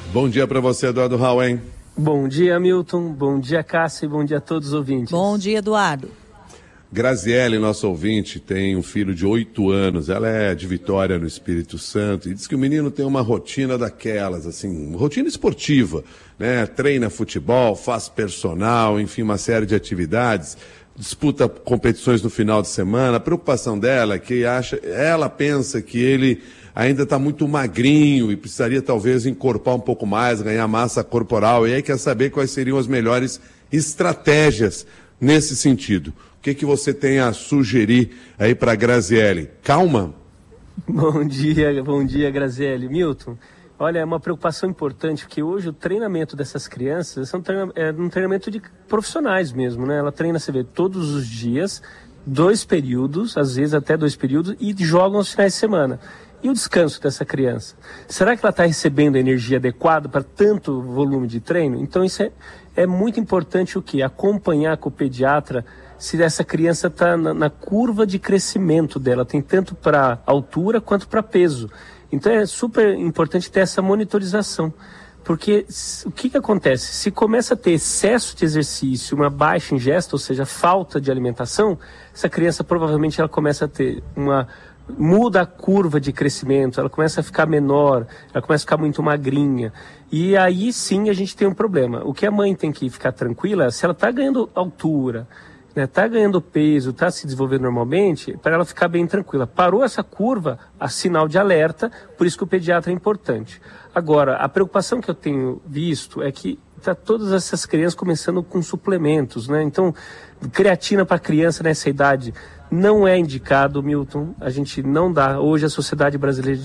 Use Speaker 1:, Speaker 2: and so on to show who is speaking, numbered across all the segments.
Speaker 1: Bom dia para você, Eduardo Rauen.
Speaker 2: Bom dia, Milton. Bom dia, Cássia, e bom dia a todos os ouvintes.
Speaker 3: Bom dia, Eduardo.
Speaker 1: Graziele, nosso ouvinte, tem um filho de 8 anos. Ela é de Vitória, no Espírito Santo, e diz que o menino tem uma rotina daquelas, assim, rotina esportiva, né? Treina futebol, faz personal, enfim, uma série de atividades, disputa competições no final de semana. A preocupação dela é que ela pensa que ele ainda está muito magrinho e precisaria talvez encorpar um pouco mais, ganhar massa corporal, e aí quer saber quais seriam as melhores estratégias nesse sentido. O que você tem a sugerir aí para a Graziele? Calma?
Speaker 2: Bom dia, Graziele. Milton, olha, é uma preocupação importante, porque hoje o treinamento dessas crianças é um treinamento de profissionais mesmo, né? Ela treina, você vê, todos os dias, 2 períodos, às vezes até 2 períodos, e jogam aos finais de semana. E o descanso dessa criança? Será que ela está recebendo a energia adequada para tanto volume de treino? Então isso é muito importante o quê? Acompanhar com o pediatra se essa criança está na curva de crescimento dela, tem tanto para altura quanto para peso. Então é super importante ter essa monitorização, porque o que acontece? Se começa a ter excesso de exercício, uma baixa ingesta, ou seja, falta de alimentação, essa criança provavelmente ela começa a ter muda a curva de crescimento, ela começa a ficar menor, ela começa a ficar muito magrinha. E aí sim a gente tem um problema. O que a mãe tem que ficar tranquila, se ela está ganhando altura, está ganhando peso, está se desenvolvendo normalmente, para ela ficar bem tranquila. Parou essa curva, a sinal de alerta, por isso que o pediatra é importante. Agora, a preocupação que eu tenho visto é que tá todas essas crianças começando com suplementos, né? Então, creatina para criança nessa idade não é indicado, Milton. A gente não dá. Hoje a Sociedade Brasileira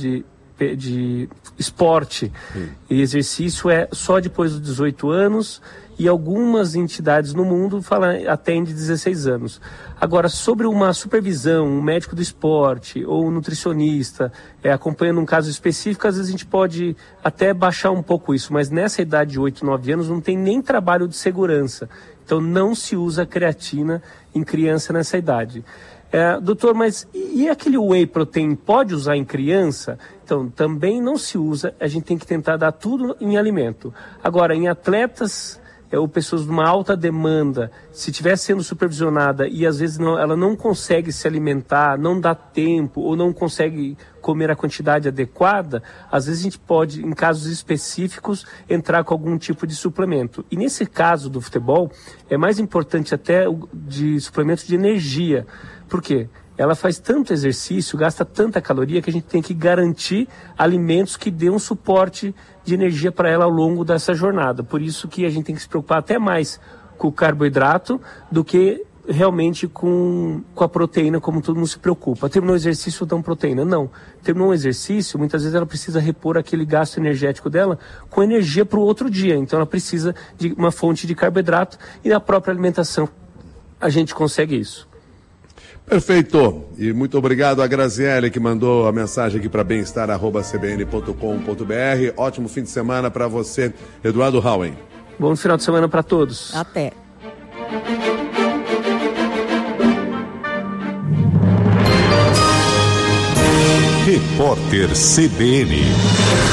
Speaker 2: de Esporte e Exercício é só depois dos 18 anos, e algumas entidades no mundo atende 16 anos. Agora, sobre uma supervisão, um médico do esporte ou um nutricionista acompanhando um caso específico, às vezes a gente pode até baixar um pouco isso, mas nessa idade de 8, 9 anos não tem nem trabalho de segurança. Então não se usa creatina em criança nessa idade. Doutor, mas e aquele whey protein pode usar em criança? Então também não se usa, a gente tem que tentar dar tudo em alimento. Agora, em atletas ou pessoas de uma alta demanda, se estiver sendo supervisionada e às vezes ela não consegue se alimentar, não dá tempo ou não consegue comer a quantidade adequada, às vezes a gente pode, em casos específicos, entrar com algum tipo de suplemento. E nesse caso do futebol, é mais importante até de suplemento de energia. Por quê? Ela faz tanto exercício, gasta tanta caloria, que a gente tem que garantir alimentos que dêem um suporte de energia para ela ao longo dessa jornada. Por isso que a gente tem que se preocupar até mais com o carboidrato do que realmente com a proteína, como todo mundo se preocupa. Terminou o exercício, dá proteína. Não. Terminou um exercício, muitas vezes ela precisa repor aquele gasto energético dela com energia para o outro dia. Então ela precisa de uma fonte de carboidrato, e na própria alimentação a gente consegue isso.
Speaker 1: Perfeito. E muito obrigado a Graziele, que mandou a mensagem aqui para bem-estar@cbn.com.br. Ótimo fim de semana para você, Eduardo Rauen.
Speaker 2: Bom final de semana para todos.
Speaker 3: Até.
Speaker 4: Repórter CBN.